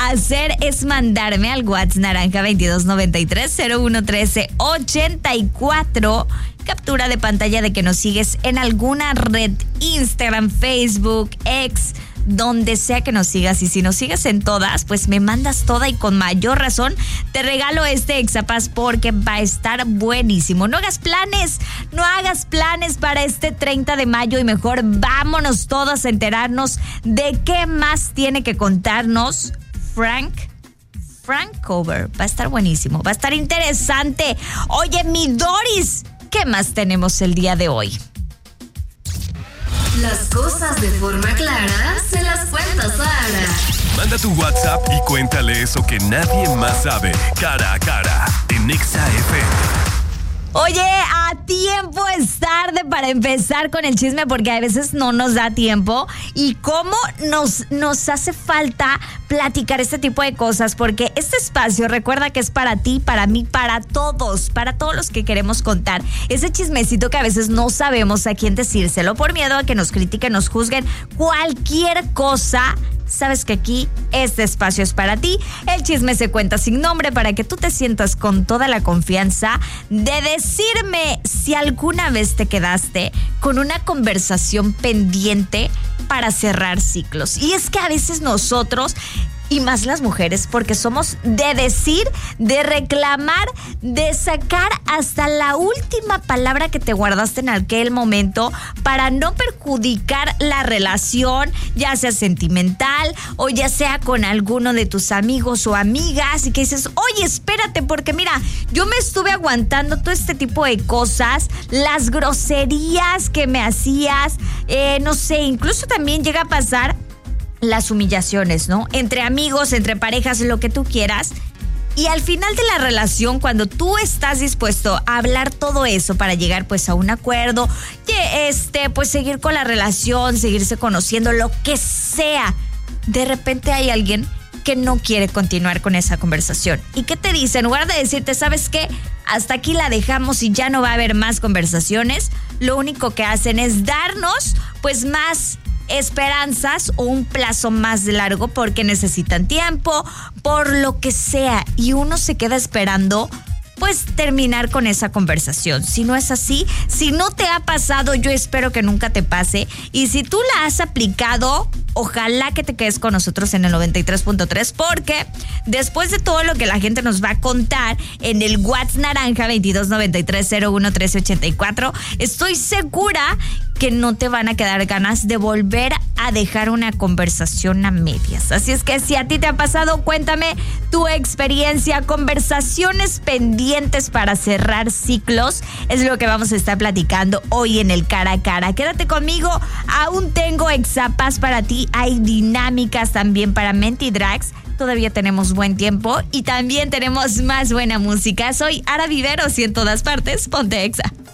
hacer es mandarme al WhatsApp naranja 2293-0113-84 captura de pantalla de que nos sigues en alguna red, Instagram, Facebook, X, donde sea que nos sigas. Y si nos sigues en todas, pues me mandas toda y con mayor razón te regalo este Exapass porque va a estar buenísimo. No hagas planes para este 30 de mayo y mejor vámonos todos a enterarnos de qué más tiene que contarnos Frank Cover. Va a estar buenísimo, va a estar interesante. Oye, mi Doris, ¿qué más tenemos el día de hoy? Las cosas de forma clara se las cuenta Sara. Manda tu WhatsApp y cuéntale eso que nadie más sabe. Cara a cara en Exa FM. Oye, a tiempo es tarde para empezar con el chisme porque a veces no nos da tiempo y cómo nos hace falta platicar este tipo de cosas porque este espacio recuerda que es para ti, para mí, para todos los que queremos contar ese chismecito que a veces no sabemos a quién decírselo por miedo a que nos critiquen, nos juzguen, cualquier cosa. Sabes que aquí este espacio es para ti. El chisme se cuenta sin nombre para que tú te sientas con toda la confianza de decirme si alguna vez te quedaste con una conversación pendiente para cerrar ciclos. Y es que a veces nosotros, y más las mujeres, porque somos de decir, de reclamar, de sacar hasta la última palabra que te guardaste en aquel momento para no perjudicar la relación, ya sea sentimental o ya sea con alguno de tus amigos o amigas, y que dices, oye, espérate, porque mira, yo me estuve aguantando todo este tipo de cosas, las groserías que me hacías, no sé, incluso también llega a pasar las humillaciones, ¿no? Entre amigos, entre parejas, lo que tú quieras. Y al final de la relación, cuando tú estás dispuesto a hablar todo eso para llegar pues a un acuerdo, pues seguir con la relación, seguirse conociendo, lo que sea, de repente hay alguien que no quiere continuar con esa conversación. ¿Y qué te dice? En lugar de decirte, ¿sabes qué? Hasta aquí la dejamos y ya no va a haber más conversaciones, lo único que hacen es darnos pues más esperanzas o un plazo más largo porque necesitan tiempo, por lo que sea, y uno se queda esperando pues terminar con esa conversación. Si no es así, si no te ha pasado, yo espero que nunca te pase, y si tú la has aplicado, ojalá que te quedes con nosotros en el 93.3 porque después de todo lo que la gente nos va a contar en el WhatsApp naranja 2293-011384, estoy segura que no te van a quedar ganas de volver a dejar una conversación a medias. Así es que si a ti te ha pasado, cuéntame tu experiencia. Conversaciones pendientes para cerrar ciclos es lo que vamos a estar platicando hoy en el Cara a Cara. Quédate conmigo, aún tengo Exapass para ti. Hay dinámicas también para Mentidrags. Todavía tenemos buen tiempo y también tenemos más buena música. Soy Ara Viveros y en todas partes, ponte Exa.